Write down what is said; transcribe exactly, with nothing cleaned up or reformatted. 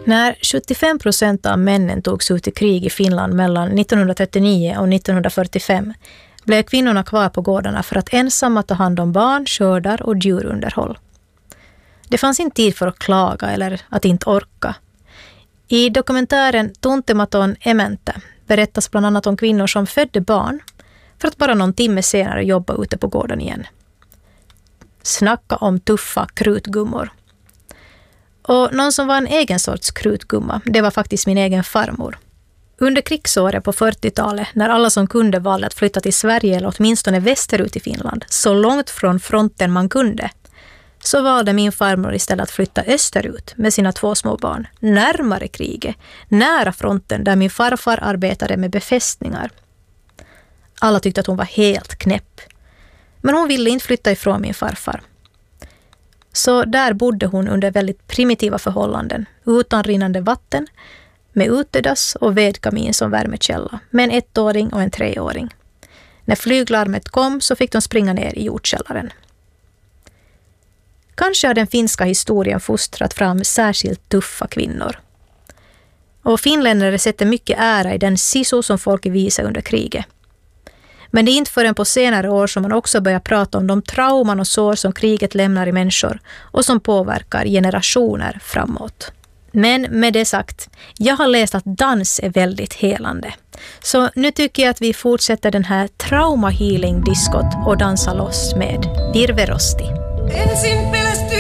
När sjuttiofem procent av männen togs ut i krig i Finland mellan nittonhundratrettionio och nittonhundrafyrtiofem blev kvinnorna kvar på gårdarna för att ensamma ta hand om barn, skördar och djurunderhåll. Det fanns inte tid för att klaga eller att inte orka. I dokumentären Tuntematon Emäntä berättas bland annat om kvinnor som födde barn för att bara någon timme senare jobba ute på gården igen. Snacka om tuffa krutgummor. Och någon som var en egen sorts krutgumma, det var faktiskt min egen farmor. Under krigsåret på fyrtiotalet, när alla som kunde valde att flytta till Sverige eller åtminstone västerut i Finland, så långt från fronten man kunde, så valde min farmor istället att flytta österut med sina två små barn, närmare kriget, nära fronten där min farfar arbetade med befästningar. Alla tyckte att hon var helt knäpp. Men hon ville inte flytta ifrån min farfar. Så där bodde hon under väldigt primitiva förhållanden, utan rinnande vatten, med utedass och vedkamin som värmekälla, med en ettåring och en treåring. När flyglarmet kom så fick de springa ner i jordkällaren. Kanske har den finska historien fostrat fram särskilt tuffa kvinnor. Och finländare sätter mycket ära i den sisu som folk visar under kriget. Men det är inte förrän på senare år som man också börjar prata om de trauman och sår som kriget lämnar i människor och som påverkar generationer framåt. Men med det sagt, jag har läst att dans är väldigt helande. Så nu tycker jag att vi fortsätter den här trauma healing diskot och dansar loss med Virve Rosti.